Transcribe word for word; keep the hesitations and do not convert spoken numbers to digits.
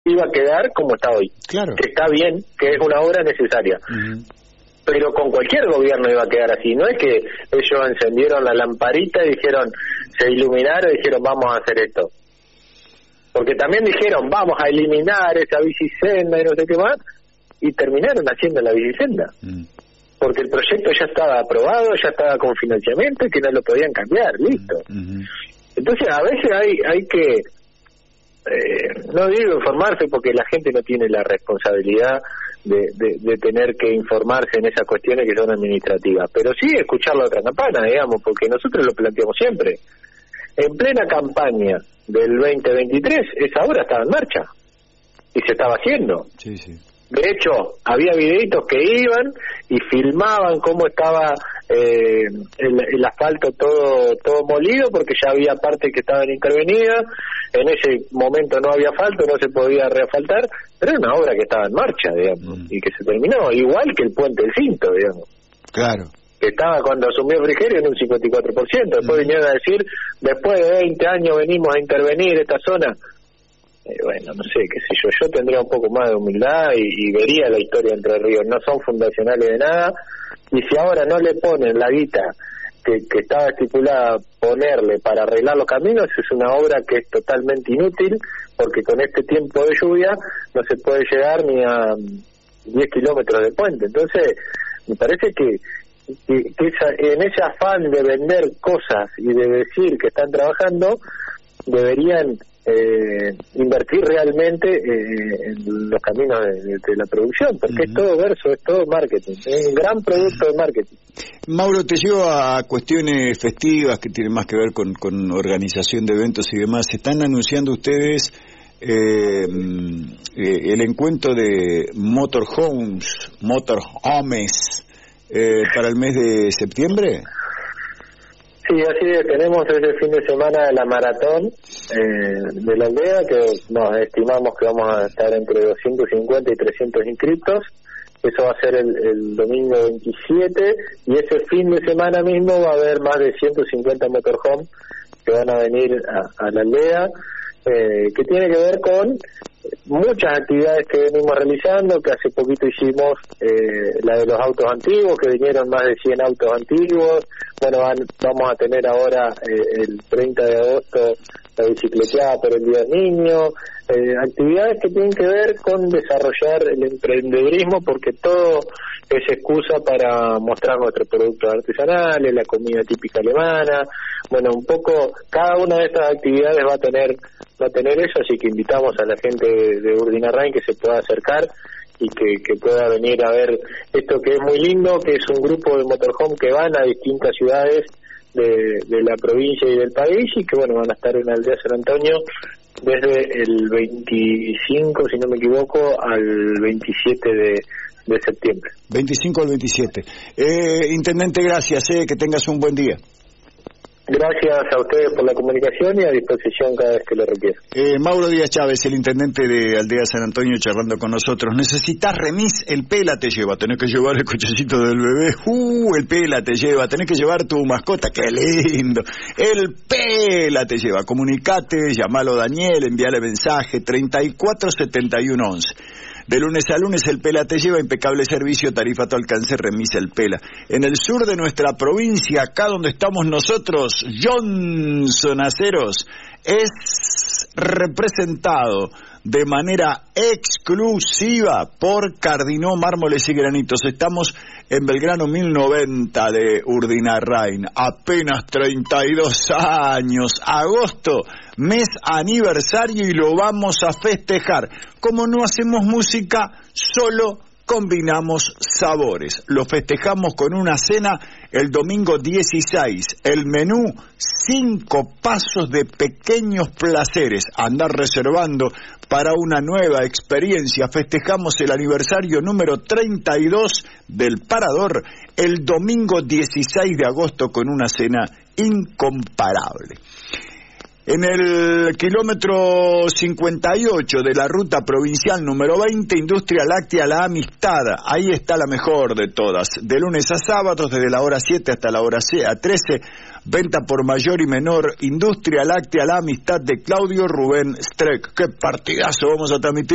iba a quedar como está hoy. Claro. Que está bien, que es una obra necesaria. Uh-huh. Pero con cualquier gobierno iba a quedar así. No es que ellos encendieron la lamparita y dijeron, se iluminaron y dijeron, vamos a hacer esto. Porque también dijeron, vamos a eliminar esa bicisenda y no sé qué más, y terminaron haciendo la bicisenda. Uh-huh. Porque el proyecto ya estaba aprobado, ya estaba con financiamiento y que no lo podían cambiar, listo. Uh-huh. Entonces a veces hay hay que, eh, no digo informarse porque la gente no tiene la responsabilidad de, de, de tener que informarse en esas cuestiones que son administrativas, pero sí escuchar la otra campana, digamos, porque nosotros lo planteamos siempre. En plena campaña del veinte veintitrés, esa obra estaba en marcha y se estaba haciendo. Sí, sí. De hecho, había videitos que iban y filmaban cómo estaba eh, el, el asfalto todo todo molido, porque ya había partes que estaban intervenidas. En ese momento no había asfalto, no se podía reasfaltar, pero era una obra que estaba en marcha, digamos, mm. y que se terminó, igual que el Puente del Cinto, digamos. Claro. Que estaba cuando asumió Frigerio en un cincuenta y cuatro por ciento. Después mm. vinieron a decir, después de veinte años venimos a intervenir esta zona. Eh, bueno, no sé, qué sé yo, yo tendría un poco más de humildad y, y vería la historia de Entre Ríos, no son fundacionales de nada, y si ahora no le ponen la guita que, que estaba estipulada ponerle para arreglar los caminos, es una obra que es totalmente inútil, porque con este tiempo de lluvia no se puede llegar ni a diez kilómetros de puente. Entonces, me parece que, que, que esa, en ese afán de vender cosas y de decir que están trabajando, deberían Eh, invertir realmente eh, en los caminos de, de, de la producción, porque uh-huh. es todo verso, es todo marketing, es un gran producto de marketing. Mauro, te llevo a cuestiones festivas que tienen más que ver con, con organización de eventos y demás. ¿Están anunciando ustedes eh, eh, el encuentro de Motorhomes, Motorhomes, eh, para el mes de septiembre? Sí, así es, tenemos ese fin de semana la maratón eh, de la aldea, que nos estimamos que vamos a estar entre doscientos cincuenta y trescientos inscriptos. Eso va a ser el, el domingo veintisiete, y ese fin de semana mismo va a haber más de ciento cincuenta motorhomes que van a venir a, a la aldea, eh, que tiene que ver con muchas actividades que venimos realizando, que hace poquito hicimos eh, la de los autos antiguos, que vinieron más de cien autos antiguos. Bueno, van, vamos a tener ahora eh, el treinta de agosto la bicicleteada por el Día del Niño, eh, actividades que tienen que ver con desarrollar el emprendedurismo, porque todo es excusa para mostrar nuestros productos artesanales, la comida típica alemana. Bueno, un poco cada una de estas actividades va a tener va a tener eso, así que invitamos a la gente de, de Urdinarrain que se pueda acercar y que, que pueda venir a ver esto, que es muy lindo, que es un grupo de motorhome que van a distintas ciudades de, de la provincia y del país, y que bueno, van a estar en la aldea San Antonio desde el veinticinco, si no me equivoco, al veintisiete de, de septiembre. veinticinco al veintisiete. Eh, Intendente, gracias, eh, que tengas un buen día. Gracias a ustedes por la comunicación y a disposición cada vez que lo requiera. Eh, Mauro Díaz Chávez, el intendente de Aldea San Antonio, charlando con nosotros. ¿Necesitas remis? El Pela te lleva. Tenés que llevar el cochecito del bebé. ¡Uh! El Pela te lleva. Tenés que llevar tu mascota. ¡Qué lindo! El Pela te lleva. Comunicate, llamalo a Daniel, envíale mensaje treinta y cuatro setenta y uno once. De lunes a lunes el Pela te lleva, impecable servicio, tarifa a tu alcance, remisa el Pela. En el sur de nuestra provincia, acá donde estamos nosotros, Johnson Aceros es representado de manera exclusiva por Cardinó Mármoles y Granitos. Estamos en Belgrano mil noventa de Urdinarrain, apenas treinta y dos años, agosto, mes aniversario, y lo vamos a festejar. Como no hacemos música, solo combinamos sabores. Lo festejamos con una cena el domingo dieciséis. El menú, cinco pasos de pequeños placeres. Andar reservando para una nueva experiencia. Festejamos el aniversario número treinta y dos del Parador el domingo dieciséis de agosto con una cena incomparable. En el kilómetro cincuenta y ocho de la ruta provincial número veinte, Industria Láctea La Amistad. Ahí está la mejor de todas. De lunes a sábados, desde la hora siete hasta la hora trece, venta por mayor y menor. Industria Láctea La Amistad de Claudio Rubén Streck. ¡Qué partidazo vamos a transmitir!